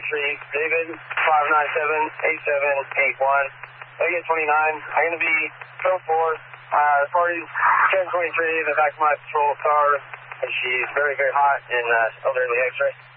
David, 597-8781. Vegas 29. I'm going to be Pro 4. Party 1023 in the back of my patrol car, and she's very, very hot in elderly X-ray.